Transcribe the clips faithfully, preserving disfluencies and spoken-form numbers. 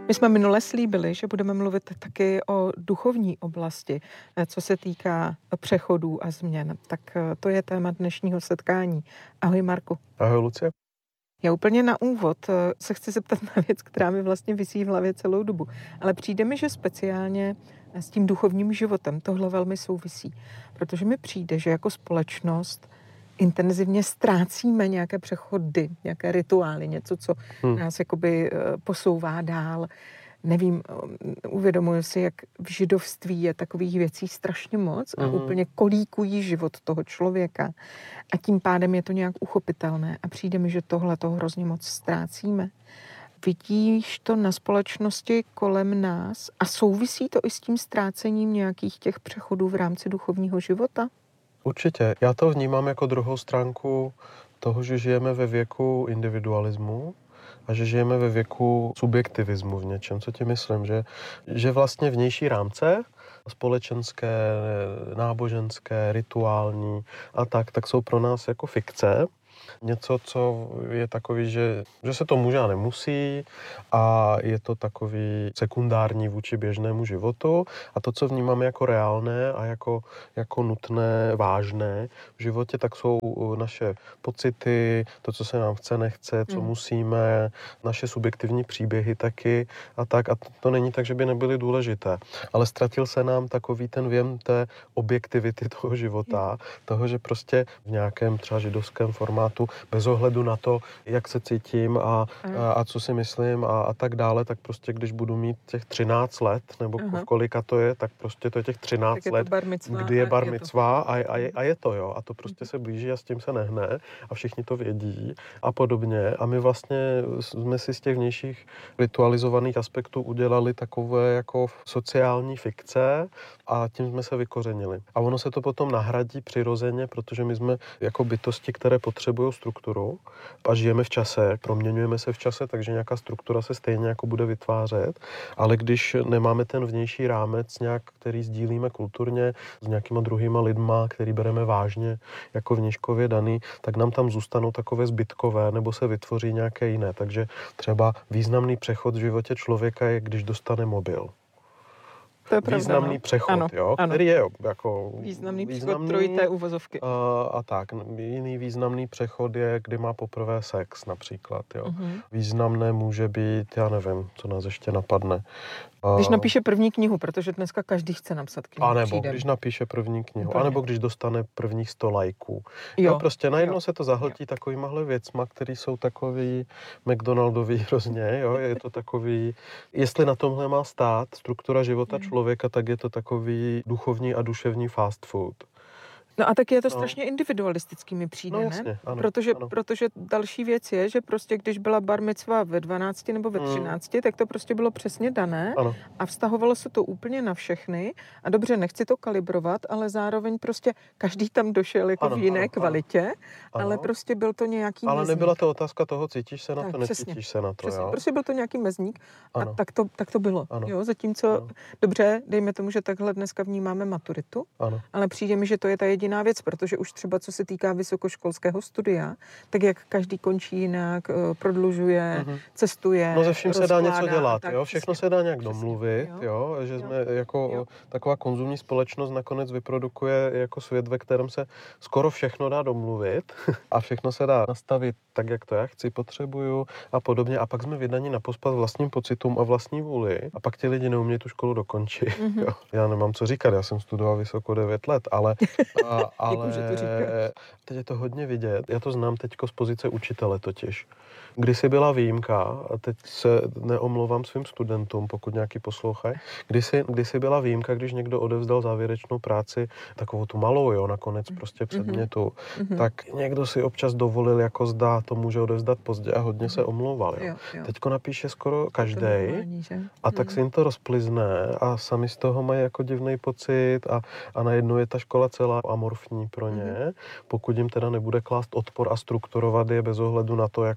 My jsme minule slíbili, že budeme mluvit taky o duchovní oblasti, co se týká přechodů a změn. Tak to je téma dnešního setkání. Ahoj Marku. Ahoj Lucie. Já úplně na úvod se chci zeptat na věc, která mi vlastně visí v hlavě celou dobu. Ale přijde mi, že speciálně s tím duchovním životem tohle velmi souvisí. Protože mi přijde, že jako společnost intenzivně ztrácíme nějaké přechody, nějaké rituály, něco, co hmm. nás jakoby posouvá dál. Nevím, uvědomuji si, jak v židovství je takových věcí strašně moc a mm. úplně kolíkují život toho člověka. A tím pádem je to nějak uchopitelné. A přijde mi, že tohle to hrozně moc ztrácíme. Vidíš to na společnosti kolem nás a souvisí to i s tím ztrácením nějakých těch přechodů v rámci duchovního života? Určitě. Já to vnímám jako druhou stránku toho, že žijeme ve věku individualismu a že žijeme ve věku subjektivismu v něčem. Co ti myslím? Že, že vlastně vnější rámce, společenské, náboženské, rituální a tak, tak jsou pro nás jako fikce. Něco, co je takový, že, že se to může a nemusí a je to takový sekundární vůči běžnému životu a to, co vnímáme jako reálné a jako, jako nutné, vážné v životě, tak jsou naše pocity, to, co se nám chce, nechce, co mm. musíme, naše subjektivní příběhy taky a tak a to, to není tak, že by nebyly důležité, ale ztratil se nám takový ten věm té objektivity toho života, mm. toho, že prostě v nějakém třeba židovském formátu bez ohledu na to, jak se cítím a, a, a co si myslím a, a tak dále, tak prostě když budu mít těch třináct let, nebo v kolika to je, tak prostě to je těch třináct let, kdy je bar micva a, a, a je to, jo. A to prostě se blíží a s tím se nehne a všichni to vědí a podobně. A my vlastně jsme si z těch vnějších ritualizovaných aspektů udělali takové jako sociální fikce a tím jsme se vykořenili. A ono se to potom nahradí přirozeně, protože my jsme jako bytosti, které potřebují strukturu a žijeme v čase, proměňujeme se v čase, takže nějaká struktura se stejně jako bude vytvářet, ale když nemáme ten vnější rámec nějak, který sdílíme kulturně s nějakýma druhýma lidma, který bereme vážně jako vnějškově daný, tak nám tam zůstanou takové zbytkové nebo se vytvoří nějaké jiné. Takže třeba významný přechod v životě člověka je, když dostane mobil. To je pravda, významný no. přechod, ano, jo, ano. který je jako významný, významný přechod trojité uvozovky. A, a tak. Jiný významný přechod je, kdy má poprvé sex například, jo. Uh-huh. Významné může být, já nevím, co nás ještě napadne. Když napíše první knihu, protože dneska každý chce napsat knihu. A nebo přijdem. Když napíše první knihu, Úplně. a nebo když dostane prvních sto lajků. Jo, jo prostě najednou jo. se to zahltí jo. takovýmahle věcma, který jsou takový McDonaldový hrozně, jo, je to takový, jestli na tomhle má stát struktura života hmm. člověka, tak je to takový duchovní a duševní fast food. No a taky je to no. strašně individualistický mi přijde, no, jasně, ne? Ano, protože, ano. protože další věc je, že prostě když byla bar micva ve dvanácti nebo ve třinácti, mm. tak to prostě bylo přesně dané ano. a vztahovalo se to úplně na všechny a dobře, nechci to kalibrovat, ale zároveň prostě každý tam došel jako ano, v jiné ano, kvalitě, ano. ale prostě byl to nějaký Ale mezník. nebyla to otázka toho, cítíš se na tak, to, necítíš se na to, přesně. jo? Prostě byl to nějaký mezník a tak to, tak to bylo, ano. jo, zatímco, ano. dobře, dejme tomu, že takhle dneska vnímáme maturitu, ano. ale přijde mi, že to je ta jediná věc, protože už třeba co se týká vysokoškolského studia, tak jak každý končí jinak, prodlužuje, mm-hmm. cestuje, no ze vším se dá něco dělat, tak, jo, všechno přesně, se dá nějak přesně, domluvit, jo, jo že jo, jsme jako jo. taková konzumní společnost nakonec vyprodukuje jako svět, ve kterém se skoro všechno dá domluvit a všechno se dá nastavit tak, jak to já chci, potřebuju a podobně a pak jsme vydaní na pospas vlastním pocitům a vlastní vůli a pak ti lidi neumějí tu školu dokončit, mm-hmm. jo. Já nemám co říkat, já jsem studoval vysoko devět let, ale, a, ale teď je to hodně vidět. Já to znám teďko z pozice učitele totiž. Kdysi byla výjimka, a teď se neomlouvám svým studentům, pokud nějaký poslouchají, kdysi, kdysi byla výjimka, když někdo odevzdal závěrečnou práci, takovou tu malou, jo, nakonec prostě předmětu, mm-hmm. tak někdo si občas dovolil, jako zdá, to může odevzdat pozdě a hodně mm-hmm. se omlouval, jo. Jo, jo. Teďko napíše skoro každej a tak mm-hmm. si jim to rozplizne a sami z toho mají jako divný pocit a, a najednou je ta škola celá amorfní pro ně, mm-hmm. pokud jim teda nebude klást odpor a strukturovat je bez ohledu na to, jako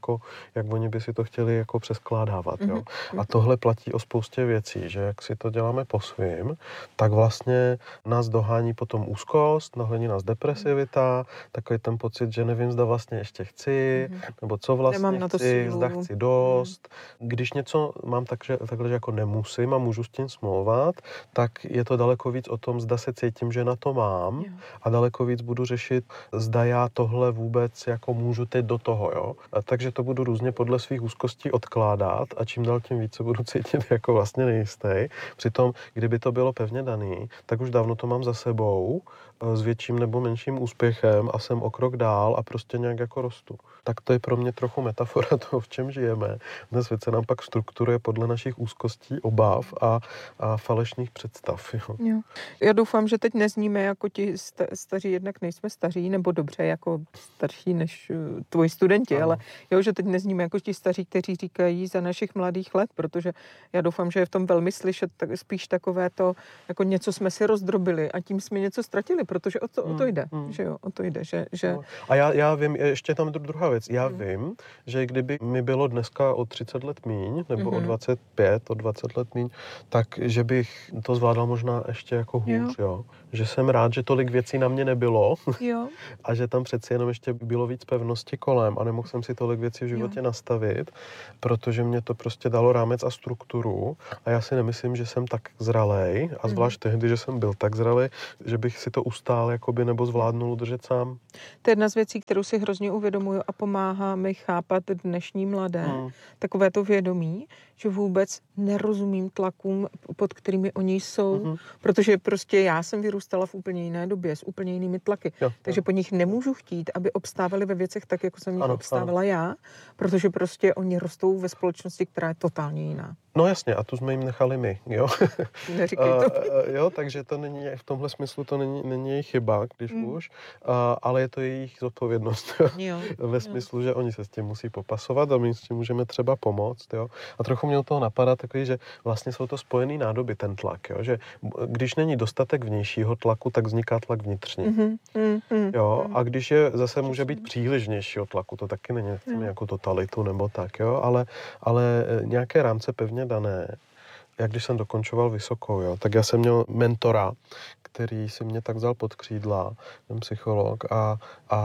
jak oni by si to chtěli jako přeskládávat. Jo? Mm-hmm. A tohle platí o spoustě věcí, že jak si to děláme po svým, tak vlastně nás dohání potom úzkost, nahlení nás depresivita, takový ten pocit, že nevím, zda vlastně ještě chci, mm-hmm. nebo co vlastně Nemám na to chci, sílu. zda chci dost. Mm. Když něco mám tak, že, takhle, že jako nemusím a můžu s tím smlouvat, tak je to daleko víc o tom, zda se cítím, že na to mám, jo. A daleko víc budu řešit, zda já tohle vůbec jako můžu teď do toho, jo. A takže to budu různě podle svých úzkostí odkládat a čím dál tím více budu cítit jako vlastně nejistý. Přitom, kdyby to bylo pevně daný, tak už dávno to mám za sebou s větším nebo menším úspěchem a jsem o krok dál a prostě nějak jako rostu. Tak to je pro mě trochu metafora toho, v čem žijeme. Dnes svět se nám pak strukturuje podle našich úzkostí, obav a, a falešných představ. Jo. Jo. Já doufám, že teď nezníme jako ti sta- staří, jednak nejsme staří, nebo dobře jako starší než uh, tvoji studenti, ano. Ale jo, že teď nezníme jako ti staří, kteří říkají za našich mladých let, protože já doufám, že je v tom velmi slyšet tak, spíš takové to, jako něco jsme si rozdrobili a tím jsme něco ztratili, protože o to, hmm. o to jde, hmm. že jo, o to jde, že... že... No. A já, já vím, ještě tam druhá věc, já hmm. vím, že kdyby mi bylo dneska o třicet let míň, nebo hmm. o dvacet pět, o dvacet let míň, tak že bych to zvládal možná ještě jako hůř, jo. jo. Že jsem rád, že tolik věcí na mě nebylo jo. a že tam přeci jenom ještě bylo víc pevnosti kolem a nemohl jsem si tolik věcí v životě jo. nastavit, protože mě to prostě dalo rámec a strukturu a já si nemyslím, že jsem tak zralej a zvlášť hmm. tehdy, že jsem byl tak zralej, že bych si to ustál jakoby nebo zvládnul udržet sám. To je jedna z věcí, kterou si hrozně uvědomuju a pomáhá mi chápat dnešní mladé. Hmm. Takové to vědomí, že vůbec nerozumím tlakům, pod kterými oni jsou, hmm. protože prostě já jsem vyrůstala v úplně jiné době s úplně jinými tlaky. Jo, takže jo. po nich nemůžu chtít, aby obstávali ve věcech tak, jako jsem jich obstávala ano. já, protože prostě oni rostou ve společnosti, která je totálně jiná. No jasně, a tu jsme jim nechali my, jo. Neříkej to. uh, jo, takže to není, v tomhle smyslu to není, není jejich chyba, když mm. už, uh, ale je to jejich zodpovědnost. Jo. Ve smyslu, jo. že oni se s tím musí popasovat a my s tím můžeme třeba pomoct, jo. A trochu mě u toho napadá takový, že vlastně jsou to spojený nádoby, ten tlak, jo, že když není dostatek vnějšího tlaku, tak vzniká tlak vnitřní. Mm-hmm. Mm-hmm. Jo, a když je zase může být příliš vnějšího tlaku, to taky není mm. jako totalitu nebo tak, jo, ale, ale nějaké rámce pevně dané. Jak když jsem dokončoval vysokou, jo, tak já jsem měl mentora, který si mě tak vzal pod křídla, ten psycholog, a,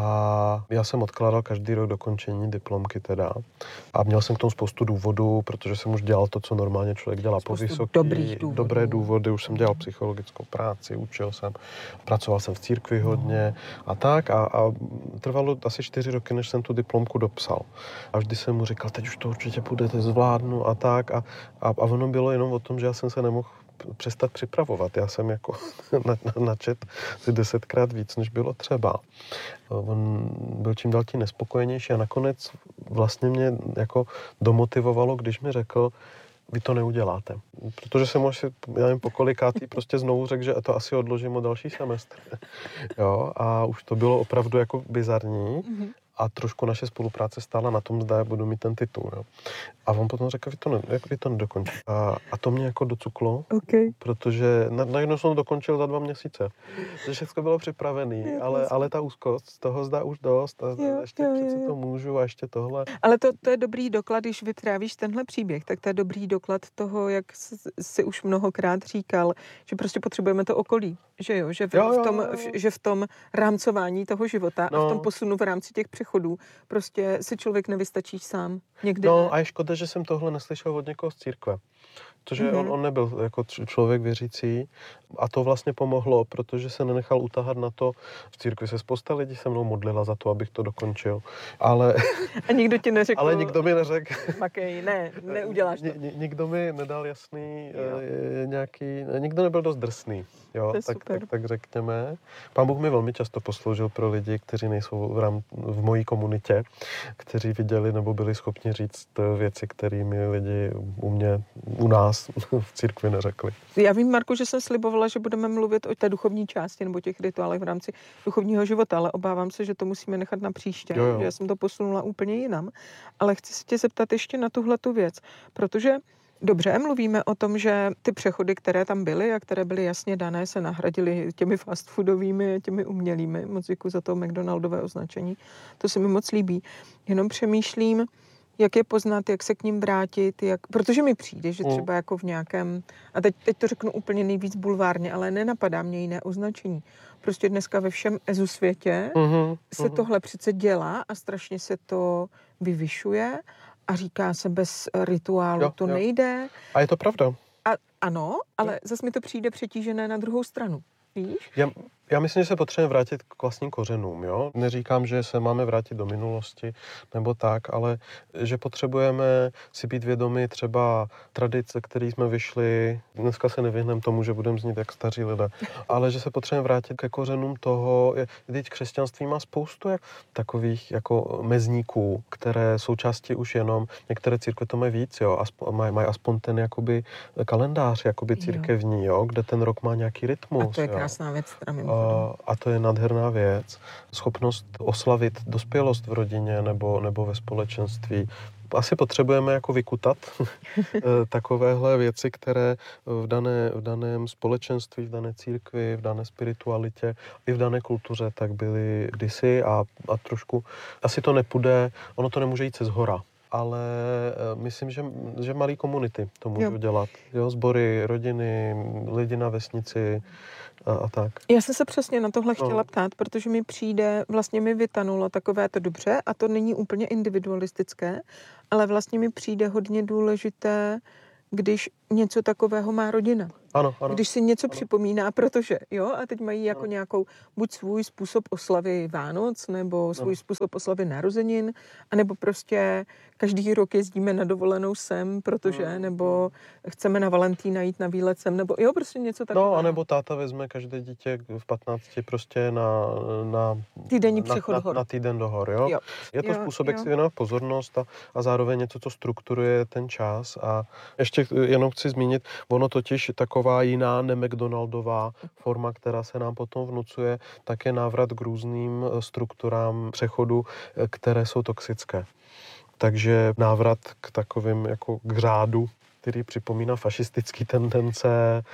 a já jsem odkládal každý rok dokončení diplomky teda. A měl jsem k tomu spoustu důvodů, protože jsem už dělal to, co normálně člověk dělá po vysoké. Dobré důvody, už jsem dělal psychologickou práci, učil jsem, pracoval jsem v církvi hodně a tak. A, a trvalo asi čtyři roky, než jsem tu diplomku dopsal. A vždy jsem mu říkal, teď už to určitě půjdete zvládnu a tak. A, a, a ono bylo jenom o tom, že já jsem se nemohl přestat připravovat. Já jsem jako načet si desetkrát víc, než bylo třeba. On byl čím dál tím nespokojenější a nakonec vlastně mě jako domotivovalo, když mi řekl, vy to neuděláte. Protože jsem už, já nevím, po kolikátý prostě znovu řekl, že to asi odložím o další semestr. Jo, a už to bylo opravdu jako bizarní. Mm-hmm. A trošku naše spolupráce stála na tom, zda budu mít ten titul. Jo. A on potom řekl, vy to, ne, vy to nedokončíte. A, a to mě jako docuklo, okay. protože na, najednou jsem to dokončil za dva měsíce. Že všechno bylo připravený, ale, ale ta úzkost z toho zdá už dost. A jo, ještě jo, přece jo. to můžu a ještě tohle. Ale to, to je dobrý doklad, když vyprávíš tenhle příběh, tak to je dobrý doklad toho, jak jsi už mnohokrát říkal, že prostě potřebujeme to okolí. Že jo, že v, jo, jo, v, tom, jo, jo. že v tom rámcovaní toho života no. a v tom posunu v rámci těch přechodů prostě si člověk nevystačí sám. Někdy no ne. A je škoda, že jsem tohle neslyšel od někoho z církve. Protože mm-hmm. on, on nebyl jako člověk věřící a to vlastně pomohlo, protože se nenechal utahat na to. V církvi se spousta lidí se mnou modlila za to, abych to dokončil. Ale... A nikdo ti neřekl... Ale nikdo mi neřekl... Makej, ne, neuděláš to. Ni, nikdo mi nedal jasný e, nějaký... Nikdo nebyl dost drsný. Jo, tak, tak, tak řekněme. Pán Bůh mi velmi často posloužil pro lidi, kteří nejsou v, rám, v mojí komunitě, kteří viděli nebo byli schopni říct věci, kterými lidi u mě, u nás v církvi neřekli. Já vím, Marku, že jsem slibovala, že budeme mluvit o té duchovní části nebo těch rituálech v rámci duchovního života, ale obávám se, že to musíme nechat na příště. Jo, jo. Že já jsem to posunula úplně jinam. Ale chci se tě zeptat ještě na tuhletu věc, protože dobře, mluvíme o tom, že ty přechody, které tam byly a které byly jasně dané, se nahradily těmi fast foodovými, těmi umělými. Moc děkuji za to McDonaldové označení. To se mi moc líbí. Jenom přemýšlím, jak je poznat, jak se k ním vrátit, jak, protože mi přijde, že třeba jako v nějakém, a teď, teď to řeknu úplně nejvíc bulvárně, ale nenapadá mě jiné označení. Prostě dneska ve všem ezu světě mm-hmm. se tohle přece dělá a strašně se to vyvyšuje a říká se, bez rituálu jo, to jo. nejde. A je to pravda. A ano, ale zase mi to přijde přetížené na druhou stranu. Víš? Já, já myslím, že se potřebujeme vrátit k vlastním kořenům. Jo? Neříkám, že se máme vrátit do minulosti nebo tak, ale že potřebujeme si být vědomi třeba tradice, které jsme vyšli. Dneska se nevyhneme tomu, že budeme znít jak staří lidé, ale že se potřebujeme vrátit ke kořenům toho. Teď křesťanství má spoustu jak, takových jako mezníků, které součástí už jenom, některé církve to mají víc, jo, aspoň, mají, mají aspoň ten jakoby kalendář jakoby církevní, jo, kde ten rok má nějaký rytmus. A to je jo. krásná věc, která mi A to je nádherná věc. Schopnost oslavit dospělost v rodině nebo, nebo ve společenství. Asi potřebujeme jako vykutat takovéhle věci, které v, dané, v daném společenství, v dané církvi, v dané spiritualitě i v dané kultuře tak byly kdysi a, a trošku asi to nepůjde, ono to nemůže jít se zhora. Ale myslím, že, že malé komunity to můžou jo. dělat. Jo, sbory, rodiny, lidi na vesnici a, a tak. Já jsem se přesně na tohle chtěla no. ptát, protože mi přijde, vlastně mi vytanulo takové to dobře a to není úplně individualistické, ale vlastně mi přijde hodně důležité, když něco takového má rodina. Ano, ano. Když si něco ano. připomíná, protože, jo, a teď mají jako ano. nějakou, buď svůj způsob oslavy Vánoc, nebo svůj ano. způsob oslavy narozenin, anebo prostě každý rok jezdíme na dovolenou sem, protože, ano. nebo chceme na Valentína jít na výlet sem, nebo jo, prostě něco takového. No, anebo táta vezme každé dítě v patnácti prostě na, na, týdenní na, přechod na, hor. na týden do hor, jo. jo. Je to jo, způsob, jo. jak si věnovat pozornost a, a zároveň něco, co strukturuje ten čas. A ještě jenom chci zmínit, ono totiž taková jiná ne-McDonaldová forma, která se nám potom vnucuje, tak je návrat k různým strukturám přechodu, které jsou toxické. Takže návrat k takovým jako k řádu, který připomíná fašistický tendence,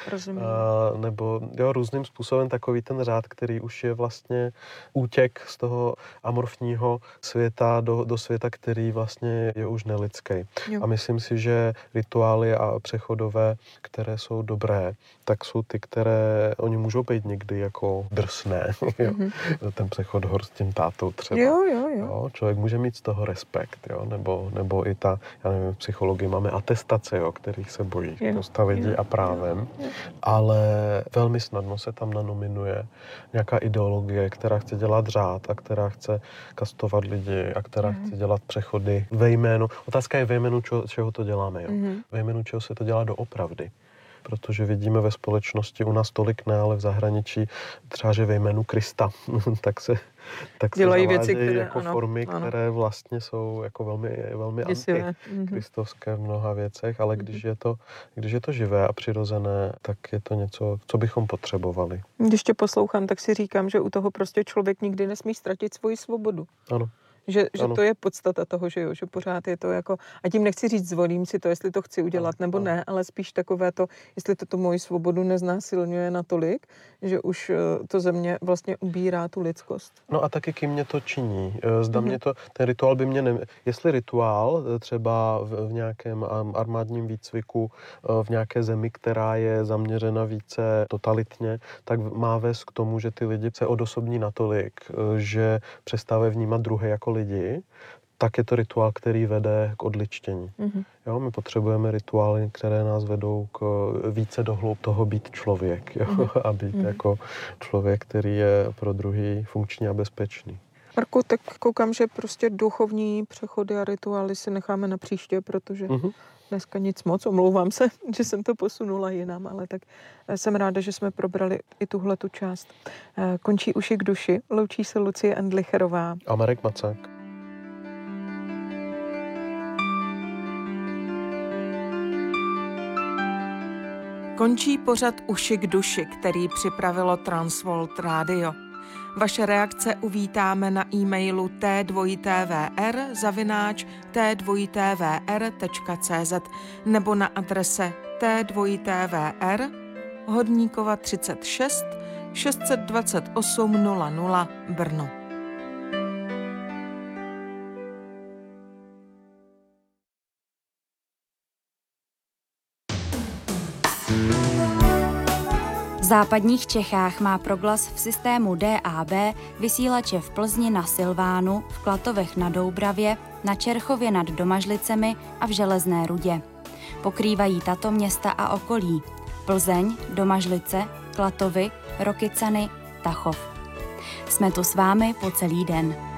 a, nebo jo, různým způsobem takový ten řád, který už je vlastně útěk z toho amorfního světa do, do světa, který vlastně je už nelidský. Jo. A myslím si, že rituály a přechodové, které jsou dobré, tak jsou ty, které oni můžou být někdy jako drsné. Jo? Mm-hmm. Ten přechod hor s tím tátou třeba. Jo, jo, jo. Jo, člověk může mít z toho respekt, jo? Nebo, nebo i ta, já nevím, v psychologii máme atestace, jo, kterých se bojí spousta lidí a právem, jo, jo. Ale velmi snadno se tam nanominuje nějaká ideologie, která chce dělat řád a která chce kastovat lidi a která mm. chce dělat přechody ve jménu. Otázka je ve jménu, čeho, čeho to děláme, jo? Mm. Ve jménu, čeho se to dělá doopravdy. Protože vidíme ve společnosti, u nás tolik ne, ale v zahraničí třeba, že ve jménu Krista, tak se, tak se dělají věci, které, jako ano, formy, ano. které vlastně jsou jako velmi, velmi antikristovské v mnoha věcech, ale když je, to, když je to živé a přirozené, tak je to něco, co bychom potřebovali. Když tě poslouchám, tak si říkám, že u toho prostě člověk nikdy nesmí ztratit svoji svobodu. Ano. Že, že to je podstata toho, že jo, že pořád je to jako, a tím nechci říct, zvolím si to, jestli to chci udělat nebo ne, ale spíš takové to, jestli to tu moji svobodu neznásilňuje natolik, že už to ze mě vlastně ubírá tu lidskost. No a taky kým mě to činí. Zda mm-hmm. mě to, ten rituál by mě ne... Jestli rituál třeba v, v nějakém armádním výcviku, v nějaké zemi, která je zaměřena více totalitně, tak má vést k tomu, že ty lidi se odosobní natolik, že přestávají vnímat druhé jako lidi, tak je to rituál, který vede k odličtění. Mm-hmm. Jo, my potřebujeme rituály, které nás vedou k více do hloub toho být člověk. Jo? Mm-hmm. A být mm-hmm. jako člověk, který je pro druhý funkční a bezpečný. Marku, tak koukám, že prostě duchovní přechody a rituály si necháme na příště, protože mm-hmm. dneska nic moc, omlouvám se, že jsem to posunula jinam, ale tak jsem ráda, že jsme probrali i tuhle tu část. Končí uši k duši, loučí se Lucie Endlicherová a Marek Macák. Končí pořad Uši k duši, který připravilo Transworld Radio. Vaše reakce uvítáme na e-mailu t dva t v r zavináč t dva t v r tečka c z nebo na adrese t dva t v r Hodníkova třicet šest šest set dvacet osm nula nula Brno. V západních Čechách má Proglas v systému D A B vysílače v Plzni na Silvánu, v Klatovech na Doubravě, na Čerchově nad Domažlicemi a v Železné Rudě. Pokrývají tato města a okolí: Plzeň, Domažlice, Klatovy, Rokycany, Tachov. Jsme tu s vámi po celý den.